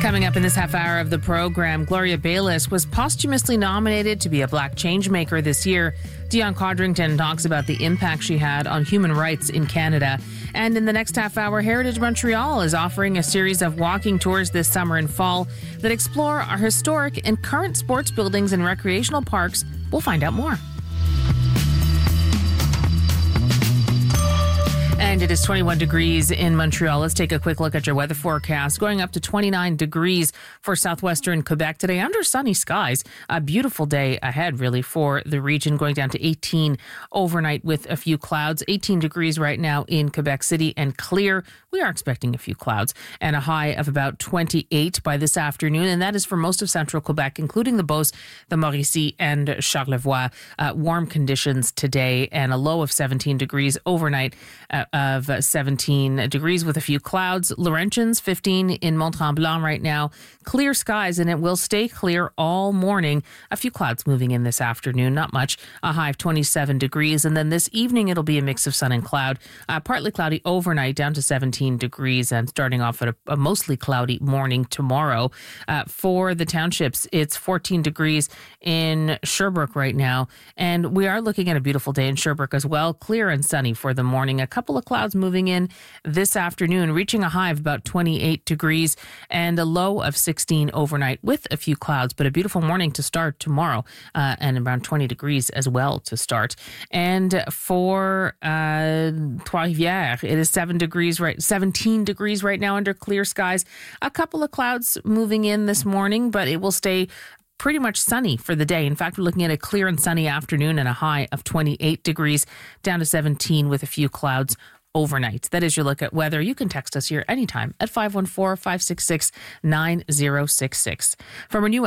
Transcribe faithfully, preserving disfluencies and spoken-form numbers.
Coming up in this half hour of the program, Gloria Bayliss was posthumously nominated to be a Black Changemaker this year. Dion Codrington talks about the impact she had on human rights in Canada. And in the next half hour, Heritage Montreal is offering a series of walking tours this summer and fall that explore our historic and current sports buildings and recreational parks. We'll find out more. And it is twenty-one degrees in Montreal. Let's take a quick look at your weather forecast. Going up to twenty-nine degrees for southwestern Quebec today under sunny skies. A beautiful day ahead, really, for the region. Going down to eighteen overnight with a few clouds. eighteen degrees right now in Quebec City and clear. We are expecting a few clouds and a high of about twenty-eight by this afternoon. And that is for most of central Quebec, including the Beauce, the Mauricie, and Charlevoix. Uh, warm conditions today and a low of seventeen degrees overnight. Uh, of seventeen degrees with a few clouds. Laurentians, fifteen in Mont-Tremblant right now. Clear skies, and it will stay clear all morning. A few clouds moving in this afternoon, not much. A high of twenty-seven degrees. And then this evening, it'll be a mix of sun and cloud. Uh, partly cloudy overnight, down to seventeen degrees, and starting off at a, a mostly cloudy morning tomorrow. Uh, for the townships, it's fourteen degrees in Sherbrooke right now. And we are looking at a beautiful day in Sherbrooke as well. Clear and sunny for the morning. A couple of clouds moving in this afternoon, reaching a high of about twenty-eight degrees and a low of sixteen overnight with a few clouds, but a beautiful morning to start tomorrow uh, and around twenty degrees as well to start. And for uh, Trois-Rivières, it is seven degrees right, seventeen degrees right now under clear skies. A couple of clouds moving in this morning, but it will stay pretty much sunny for the day. In fact, we're looking at a clear and sunny afternoon and a high of twenty-eight degrees, down to seventeen with a few clouds overnight. That is your look at weather. You can text us here anytime at five one four, five six six, nine zero six six. From our new